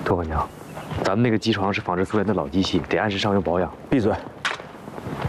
托管娘，咱们那个机床是仿制苏联的老机器，得按时上油保养。 闭嘴！